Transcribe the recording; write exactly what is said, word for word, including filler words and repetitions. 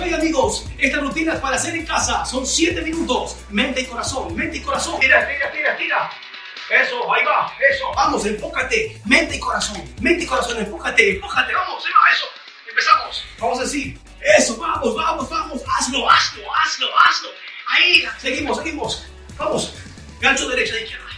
bien, amigos, esta rutina es para hacer en casa. Son siete minutos. Mente y corazón, mente y corazón. Tira, tira, tira, tira. Eso, ahí va, eso. Vamos, enfócate. Mente y corazón, mente y corazón, enfócate, enfócate. Vamos, ahí va, eso. Empezamos. Vamos a decir, eso, vamos, vamos, vamos. Hazlo, hazlo, hazlo, hazlo. Ahí, seguimos, seguimos. Vamos. Gancho derecha, izquierda.